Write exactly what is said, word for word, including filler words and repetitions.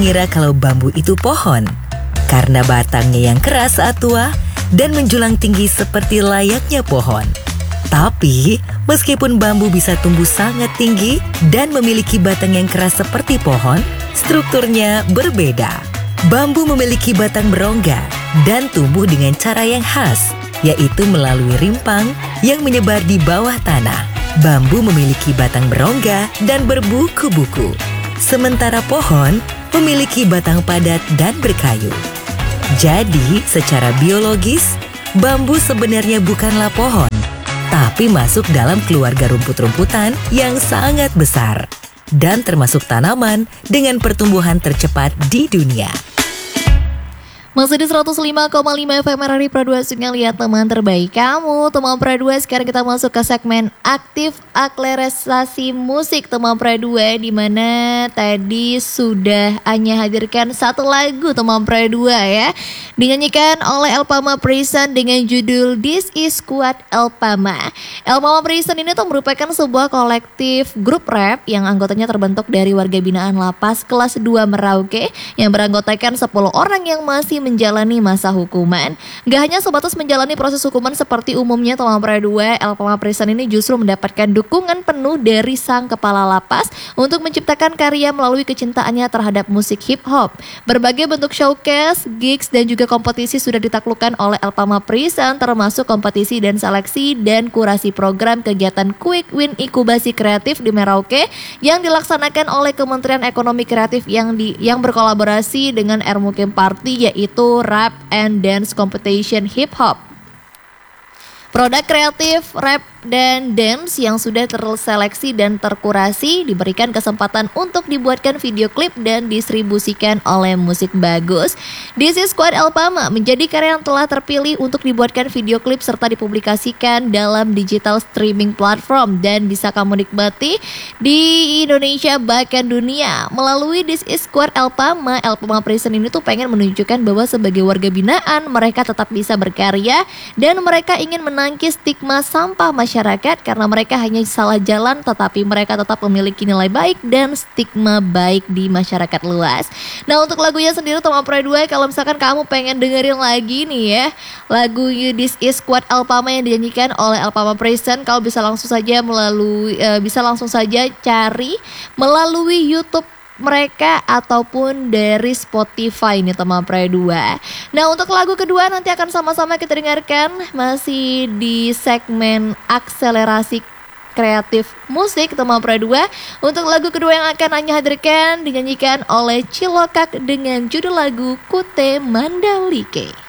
mengira kalau bambu itu pohon karena batangnya yang keras saat tua dan menjulang tinggi seperti layaknya pohon. Tapi, meskipun bambu bisa tumbuh sangat tinggi dan memiliki batang yang keras seperti pohon, strukturnya berbeda. Bambu memiliki batang berongga dan tumbuh dengan cara yang khas, yaitu melalui rimpang yang menyebar di bawah tanah. Bambu memiliki batang berongga dan berbuku-buku, sementara pohon memiliki batang padat dan berkayu. Jadi, secara biologis, bambu sebenarnya bukanlah pohon, tapi masuk dalam keluarga rumput-rumputan yang sangat besar dan termasuk tanaman dengan pertumbuhan tercepat di dunia. Masih di seratus lima koma lima F M R R I Produksinya Lihat Teman Terbaik Kamu. Teman Pra dua, sekarang kita masuk ke segmen aktif akselerasi musik Teman Pra dua, di mana tadi sudah Anya hadirkan satu lagu Teman Pra dua ya, dinyanyikan oleh Elpama Prison dengan judul This Is Squad Elpama. Elpama Prison ini tuh merupakan sebuah kolektif grup rap yang anggotanya terbentuk dari warga binaan Lapas kelas dua Merauke yang beranggotakan sepuluh orang yang masih menjalani masa hukuman. Gak hanya sebatas menjalani proses hukuman seperti umumnya Teman Pra dua, Elpama Prison ini justru mendapatkan dukungan penuh dari sang kepala lapas untuk menciptakan karya melalui kecintaannya terhadap musik hip hop. Berbagai bentuk showcase, gigs dan juga kompetisi sudah ditaklukkan oleh Elpama Prison, termasuk kompetisi dan seleksi dan kurasi program kegiatan Quick Win Inkubasi Kreatif di Merauke yang dilaksanakan oleh Kementerian Ekonomi Kreatif yang di yang berkolaborasi dengan Ermukim Party, yaitu itu Rap and Dance Competition Hip Hop. Produk kreatif rap dan dance yang sudah terseleksi dan terkurasi diberikan kesempatan untuk dibuatkan video klip dan distribusikan oleh Musik Bagus. This Is Squad Elpama menjadi karya yang telah terpilih untuk dibuatkan video klip serta dipublikasikan dalam digital streaming platform dan bisa kamu nikmati di Indonesia bahkan dunia. Melalui This Is Squad Elpama, Elpama Prison ini tuh pengen menunjukkan bahwa sebagai warga binaan mereka tetap bisa berkarya dan mereka ingin menangkis stigma sampah masyarakat karena mereka hanya salah jalan tetapi mereka tetap memiliki nilai baik dan stigma baik di masyarakat luas. Nah, untuk lagunya sendiri Teman Pra dua, kalau misalkan kamu pengen dengerin lagi nih ya lagu This Is Squad Elpama yang dinyanyikan oleh Elpama Prison, kalau bisa langsung saja melalui uh, bisa langsung saja cari melalui YouTube mereka ataupun dari Spotify nih Teman Pra dua. Nah, untuk lagu kedua nanti akan sama-sama kita dengarkan masih di segmen akselerasi kreatif musik Teman Pra dua. Untuk lagu kedua yang akan Anya hadirkan dinyanyikan oleh Cilokak dengan judul lagu Kute Mandalike.